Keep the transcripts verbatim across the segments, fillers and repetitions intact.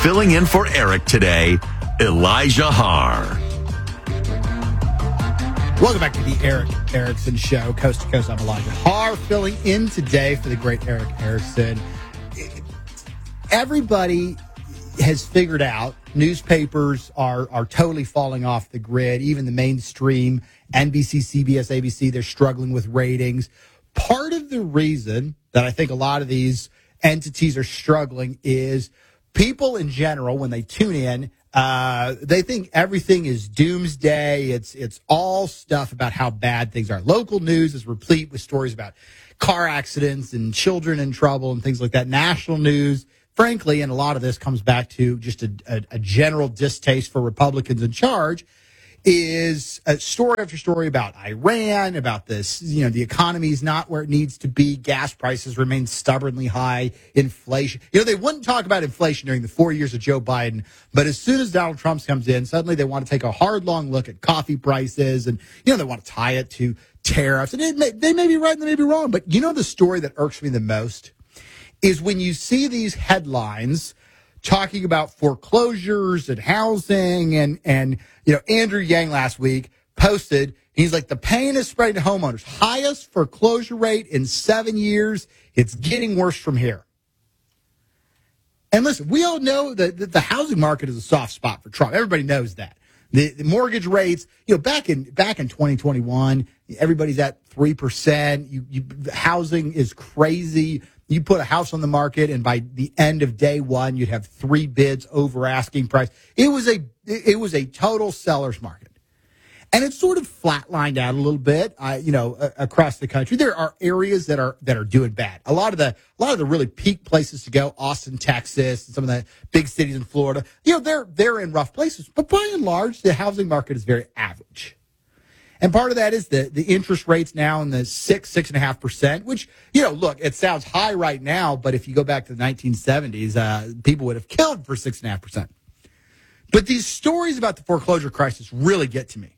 filling in for Eric today, Elijah Har. Welcome back to the Eric Erickson Show, coast to coast. I'm Elijah Har, filling in today for the great Eric Erickson. Everybody has figured out newspapers are are totally falling off the grid. Even the mainstream, N B C, C B S, A B C, they're struggling with ratings. Part of the reason that I think a lot of these entities are struggling is people in general, when they tune in, uh, they think everything is doomsday. It's it's all stuff about how bad things are. Local news is replete with stories about car accidents and children in trouble and things like that. National news, frankly, and a lot of this comes back to just a, a, a general distaste for Republicans in charge, is a story after story about Iran, about this, you know, the economy is not where it needs to be. Gas prices remain stubbornly high. Inflation. You know, they wouldn't talk about inflation during the four years of Joe Biden, but as soon as Donald Trump comes in, suddenly they want to take a hard, long look at coffee prices, and, you know, they want to tie it to tariffs. And it may, they may be right and they may be wrong, but you know the story that irks me the most is when you see these headlines talking about foreclosures and housing, and, and, you know, Andrew Yang last week posted, he's like, the pain is spreading to homeowners. Highest foreclosure rate in seven years. It's getting worse from here. And listen, we all know that, that the housing market is a soft spot for Trump. Everybody knows that. The, the mortgage rates, you know, back in, back in twenty twenty-one, everybody's at three percent. You, you, housing is crazy. You put a house on the market, and by the end of day one, you'd have three bids over asking price. It was a it was a total seller's market, and it's sort of flatlined out a little bit. Uh, you know, uh, across the country, there are areas that are that are doing bad. A lot of the a lot of the really peak places to go, Austin, Texas, and some of the big cities in Florida. You know, they're they're in rough places, but by and large, the housing market is very average. And part of that is the, the interest rates now in the six, six and a half percent, which, you know, look, it sounds high right now, but if you go back to the nineteen seventies, uh, people would have killed for six and a half percent. But these stories about the foreclosure crisis really get to me.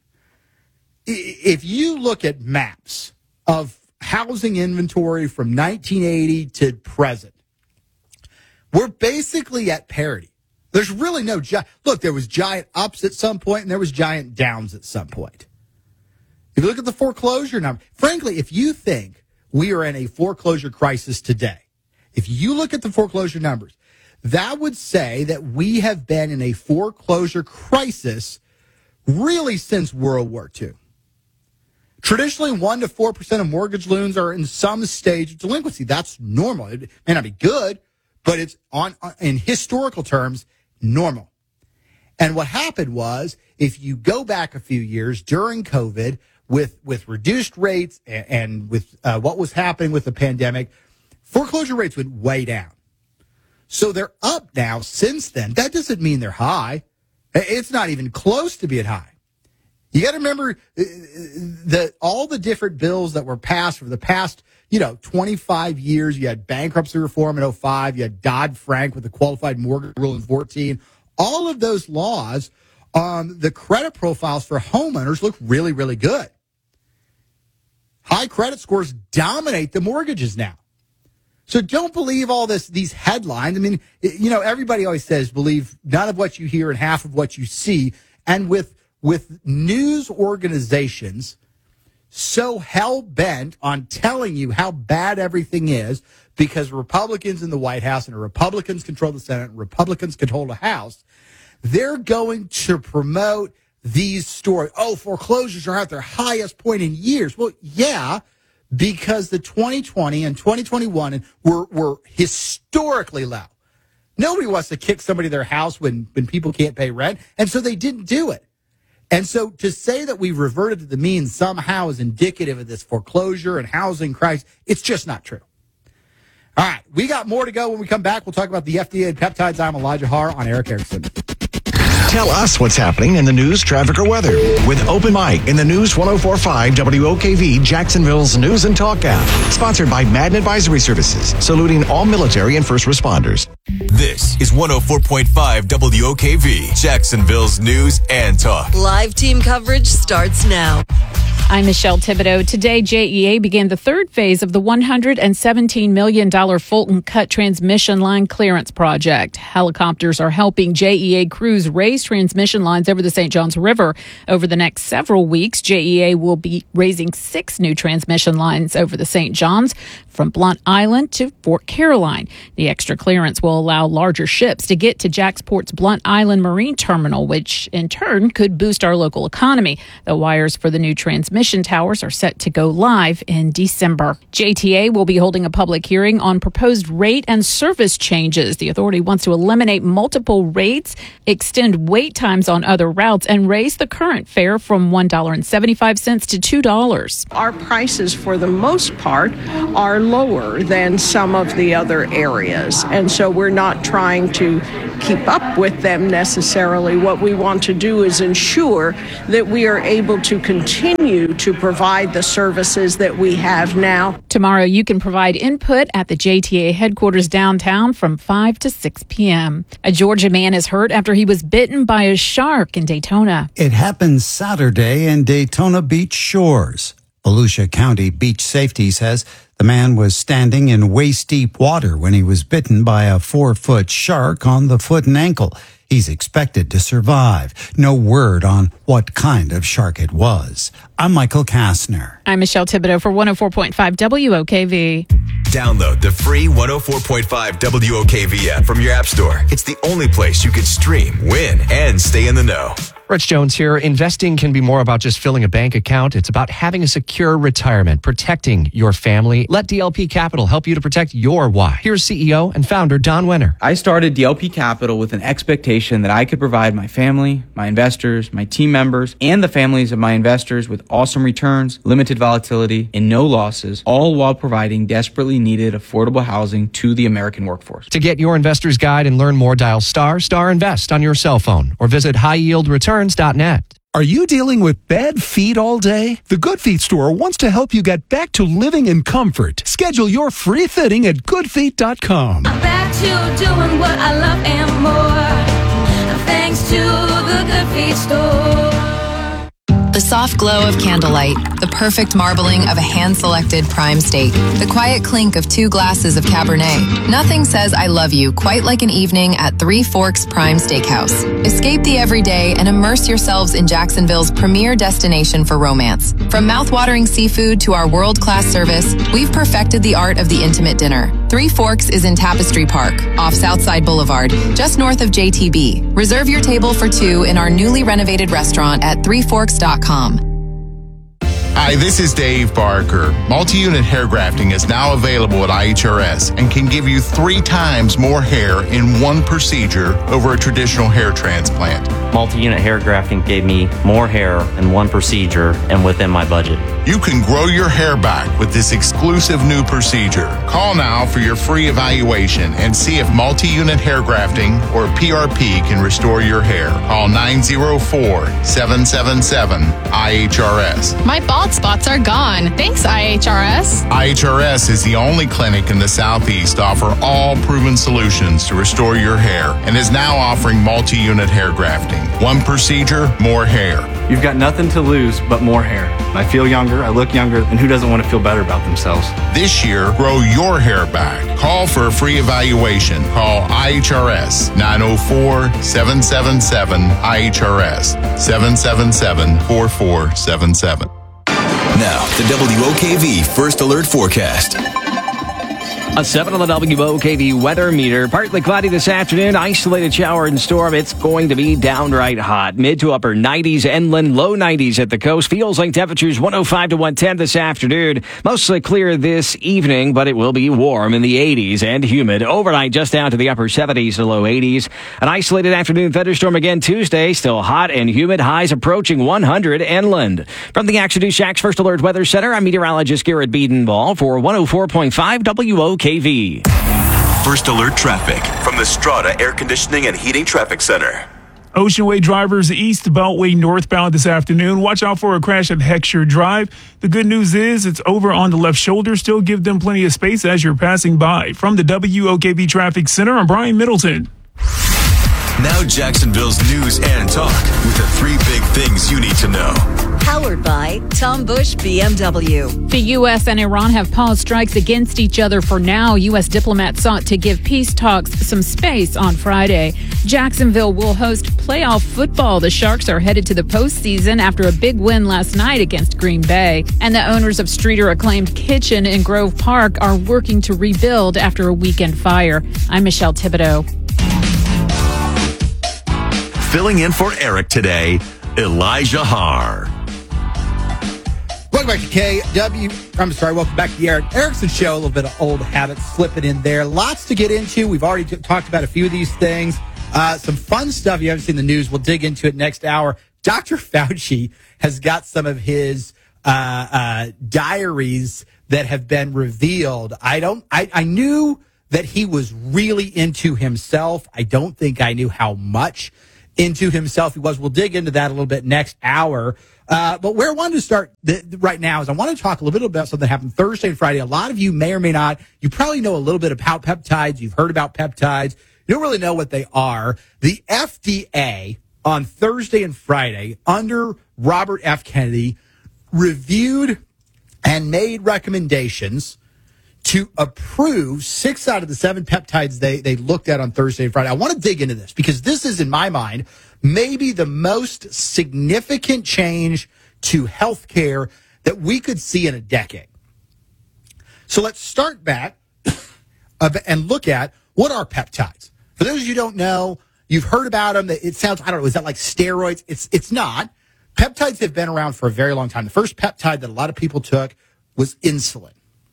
If you look at maps of housing inventory from nineteen eighty to present, we're basically at parity. There's really no, gi- look, there was giant ups at some point and there was giant downs at some point. If you look at the foreclosure number, frankly, if you think we are in a foreclosure crisis today, if you look at the foreclosure numbers, that would say that we have been in a foreclosure crisis really since World War Two. Traditionally, one to four percent of mortgage loans are in some stage of delinquency. That's normal. It may not be good, but it's on in historical terms normal. And what happened was, if you go back a few years during COVID, with with reduced rates and, and with uh, what was happening with the pandemic, foreclosure rates went way down. So they're up now since then. That doesn't mean they're high. It's not even close to being high. You got to remember the all the different bills that were passed for the past, you know, twenty-five years. You had bankruptcy reform in oh five. You had Dodd-Frank with the qualified mortgage rule in fourteen. All of those laws, um, the credit profiles for homeowners look really, really good. High credit scores dominate the mortgages now. So don't believe all this, these headlines. I mean, you know, everybody always says believe none of what you hear and half of what you see. And with with news organizations so hell-bent on telling you how bad everything is because Republicans in the White House and Republicans control the Senate and Republicans control the House, they're going to promote these stories. Oh, foreclosures are at their highest point in years. Well, yeah, because the twenty twenty and twenty twenty-one were, were historically low. Nobody wants to kick somebody to their house when, when people can't pay rent, and so they didn't do it. And so to say that we've reverted to the mean somehow is indicative of this foreclosure and housing crisis, it's just not true. All right, we got more to go. When we come back, we'll talk about the F D A and peptides. I'm Elijah Har on Eric Erickson. Tell us what's happening in the news, traffic, or weather with Open Mic in the News one oh four point five W O K V, Jacksonville's News and Talk app. Sponsored by Madden Advisory Services, saluting all military and first responders. This is one oh four point five W O K V, Jacksonville's News and Talk. Live team coverage starts now. I'm Michelle Thibodeau. Today, J E A began the third phase of the one hundred seventeen million dollars Fulton Cut transmission line clearance project. Helicopters are helping J E A crews raise transmission lines over the Saint Johns River. Over the next several weeks, J E A will be raising six new transmission lines over the Saint Johns from Blunt Island to Fort Caroline. The extra clearance will allow larger ships to get to Jacksport's Blunt Island Marine Terminal, which in turn could boost our local economy. The wires for the new transmission towers are set to go live in December. J T A will be holding a public hearing on proposed rate and service changes. The authority wants to eliminate multiple rates, extend wait times on other routes, and raise the current fare from one dollar and seventy-five cents to two dollars. Our prices, for the most part, are lower than some of the other areas, and so we're not trying to keep up with them necessarily. What we want to do is ensure that we are able to continue to provide the services that we have now. Tomorrow, you can provide input at the J T A headquarters downtown from five to six p.m. A Georgia man is hurt after he was bitten by a shark in Daytona. It happened Saturday in Daytona Beach shores. Volusia County Beach Safety says the man was standing in waist-deep water when he was bitten by a four-foot shark on the foot and ankle. He's expected to survive. No word on what kind of shark it was. I'm Michael Kastner. I'm Michelle Thibodeau for one oh four point five W O K V. Download the free one oh four point five W O K V app from your app store. It's the only place you can stream, win, and stay in the know. Rich Jones here. Investing can be more about just filling a bank account. It's about having a secure retirement, protecting your family. Let D L P Capital help you to protect your why. Here's C E O and founder Don Wenner. I started D L P Capital with an expectation that I could provide my family, my investors, my team members, and the families of my investors with awesome returns, limited volatility, and no losses, all while providing desperately needed affordable housing to the American workforce. To get your investor's guide and learn more, dial star star invest on your cell phone or visit high yield returns dot net. Are you dealing with bad feet all day? The Good Feet store wants to help you get back to living in comfort. Schedule your free fitting at good feet dot com. I'm back to doing what I love and more, thanks to the Good Feet store. The soft glow of candlelight, the perfect marbling of a hand-selected prime steak, the quiet clink of two glasses of Cabernet. Nothing says I love you quite like an evening at Three Forks Prime Steakhouse. Escape the everyday and immerse yourselves in Jacksonville's premier destination for romance. From mouth-watering seafood to our world-class service, we've perfected the art of the intimate dinner. Three Forks is in Tapestry Park, off Southside Boulevard, just north of J T B. Reserve your table for two in our newly renovated restaurant at three forks dot com. Hi, this is Dave Barker. Multi-unit hair grafting is now available at I H R S and can give you three times more hair in one procedure over a traditional hair transplant. Multi-unit hair grafting gave me more hair in one procedure and within my budget. You can grow your hair back with this exclusive new procedure. Call now for your free evaluation and see if multi-unit hair grafting or P R P can restore your hair. Call nine oh four, seven seven seven, I H R S. My bald spots are gone. Thanks, I H R S. I H R S is the only clinic in the Southeast to offer all proven solutions to restore your hair and is now offering multi-unit hair grafting. One procedure, more hair. You've got nothing to lose but more hair. I feel younger, I look younger, and who doesn't want to feel better about themselves? This year, grow your hair back. Call for a free evaluation. Call I H R S nine oh four, seven seven seven, I H R S, seven seven seven, four four seven seven. Now, the W O K V First Alert Forecast. A seven on the W O K V weather meter. Partly cloudy this afternoon. Isolated shower and storm. It's going to be downright hot. Mid to upper nineties inland, low nineties at the coast. Feels like temperatures one oh five to one ten this afternoon. Mostly clear this evening, but it will be warm in the eighties and humid. Overnight just down to the upper seventies to low eighties. An isolated afternoon thunderstorm again Tuesday. Still hot and humid. Highs approaching one hundred inland. From the Action News Shack's First Alert Weather Center, I'm meteorologist Garrett Biedenball for one oh four point five W O K V. First Alert Traffic from the Strata Air Conditioning and Heating Traffic Center. Ocean Way drivers east Beltway northbound this afternoon. Watch out for a crash at Heckscher Drive. The good news is it's over on the left shoulder. Still give them plenty of space as you're passing by. From the W O K V Traffic Center, I'm Brian Middleton. Now Jacksonville's news and talk with the three big things you need to know. Powered by Tom Bush B M W. The U S and Iran have paused strikes against each other for now. U S diplomats sought to give peace talks some space on Friday. Jacksonville will host playoff football. The Sharks are headed to the postseason after a big win last night against Green Bay. And the owners of Streeter Acclaimed Kitchen in Grove Park are working to rebuild after a weekend fire. I'm Michelle Thibodeau. Filling in for Eric today, Elijah Haar. Welcome back to K W. I'm sorry, welcome back to the Eric Erickson Show. A little bit of old habits slipping in there. Lots to get into. We've already t- talked about a few of these things. Uh, some fun stuff you haven't seen in the news. We'll dig into it next hour. Doctor Fauci has got some of his uh, uh, diaries that have been revealed. I don't. I, I knew that he was really into himself. I don't think I knew how much into himself he was. We'll dig into that a little bit next hour. Uh, but where I wanted to start th- right now is I want to talk a little bit about something that happened Thursday and Friday. A lot of you may or may not. You probably know a little bit about peptides. You've heard about peptides. You don't really know what they are. The F D A on Thursday and Friday under Robert F. Kennedy reviewed and made recommendations to approve six out of the seven peptides they, they looked at on Thursday and Friday. I want to dig into this because this is, in my mind, maybe the most significant change to healthcare that we could see in a decade. So let's start back and look at what are peptides. For those of you who don't know, you've heard about them. It sounds, I don't know, is that like steroids? It's, it's not. Peptides have been around for a very long time. The first peptide that a lot of people took was insulin.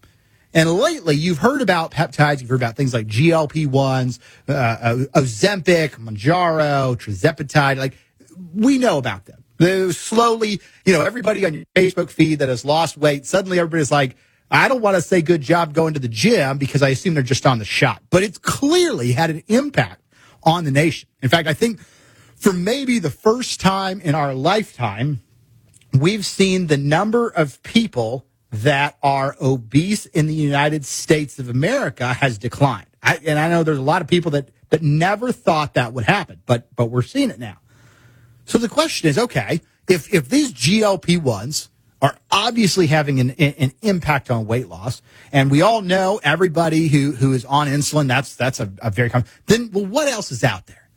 And lately, you've heard about peptides. You've heard about things like G L P ones, uh, Ozempic, Mounjaro, Tirzepatide. Like, we know about them. They're slowly, you know, everybody on your Facebook feed that has lost weight, suddenly everybody's like, I don't want to say good job going to the gym because I assume they're just on the shot. But it's clearly had an impact on the nation. In fact, I think for maybe the first time in our lifetime, we've seen the number of people that are obese in the United States of America has declined. I, and I know there's a lot of people that, that never thought that would happen, but but we're seeing it now. So the question is, okay, if if these G L P ones are obviously having an, an impact on weight loss, and we all know everybody who, who is on insulin, that's that's a, a very common, then, well, what else is out there?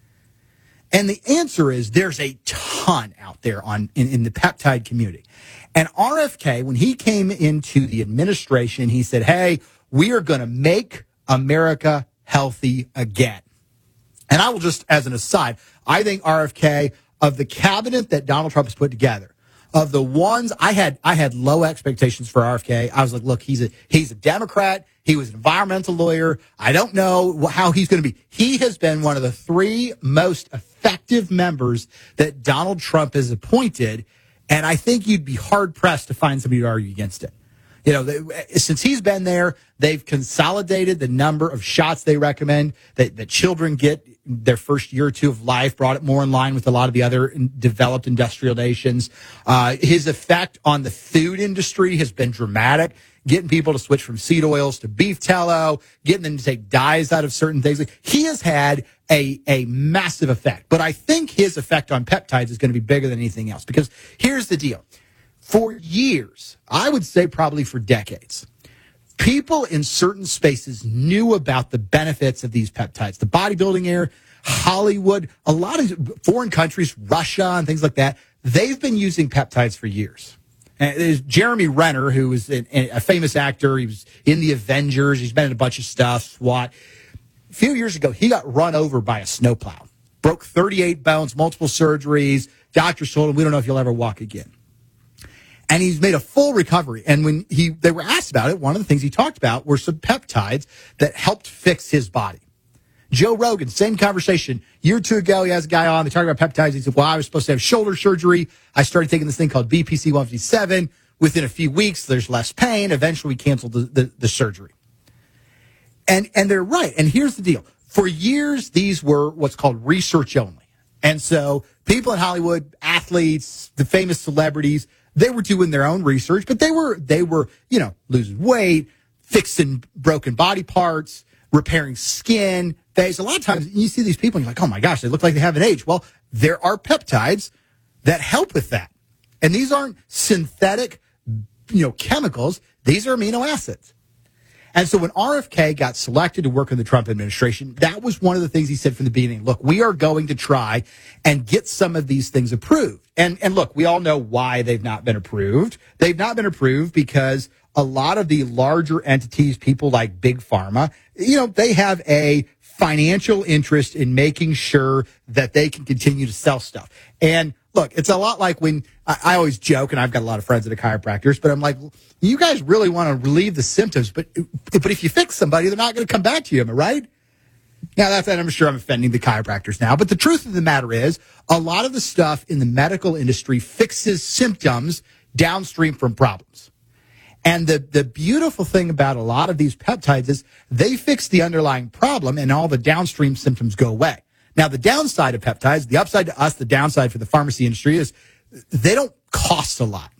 And the answer is there's a ton out there on in, in the peptide community. And R F K, when he came into the administration, he said, hey, we are going to make America healthy again. And I will just, as an aside, I think R F K, of the cabinet that Donald Trump has put together, of the ones I had, I had low expectations for R F K. I was like, look, he's a, he's a Democrat. He was an environmental lawyer. I don't know how he's going to be. He has been one of the three most effective members that Donald Trump has appointed. And I think you'd be hard pressed to find somebody to argue against it. You know, they, since he's been there, they've consolidated the number of shots they recommend that, that children get their first year or two of life, brought it more in line with a lot of the other developed industrial nations. Uh, his effect on the food industry has been dramatic, getting people to switch from seed oils to beef tallow, getting them to take dyes out of certain things. He has had a, a massive effect. But I think his effect on peptides is going to be bigger than anything else, because here's the deal. For years, I would say probably for decades, people in certain spaces knew about the benefits of these peptides. The bodybuilding area, Hollywood, a lot of foreign countries, Russia and things like that, they've been using peptides for years. And there's Jeremy Renner, who is a famous actor. He was in the Avengers. He's been in a bunch of stuff, SWAT. A few years ago, he got run over by a snowplow. Broke thirty-eight bones, multiple surgeries. Doctors told him, we don't know if you'll ever walk again. And he's made a full recovery. And when he they were asked about it, one of the things he talked about were some peptides that helped fix his body. Joe Rogan, same conversation. A year or two ago, he has a guy on. They talk about peptides. He said, well, I was supposed to have shoulder surgery. I started taking this thing called B P C one fifty-seven. Within a few weeks, there's less pain. Eventually, we canceled the, the, the surgery. And, and they're right. And here's the deal. For years, these were what's called research only. And so people in Hollywood, athletes, the famous celebrities, they were doing their own research, but they were, they were, you know, losing weight, fixing broken body parts, repairing skin, face. A lot of times you see these people and you're like, oh my gosh, they look like they haven't aged. Well, there are peptides that help with that. And these aren't synthetic, you know, chemicals. These are amino acids. And so when R F K got selected to work in the Trump administration, that was one of the things he said from the beginning. Look, we are going to try and get some of these things approved. And, and look, we all know why they've not been approved. They've not been approved because a lot of the larger entities, people like Big Pharma, you know, they have a financial interest in making sure that they can continue to sell stuff. And look, it's a lot like when I, I always joke, and I've got a lot of friends that are chiropractors, but I'm like, you guys really want to relieve the symptoms, but but if you fix somebody, they're not going to come back to you, am I right? Now, that's, I'm sure I'm offending the chiropractors now, but the truth of the matter is, a lot of the stuff in the medical industry fixes symptoms downstream from problems. And the, the beautiful thing about a lot of these peptides is they fix the underlying problem and all the downstream symptoms go away. Now, the downside of peptides, the upside to us, the downside for the pharmacy industry is they don't cost a lot.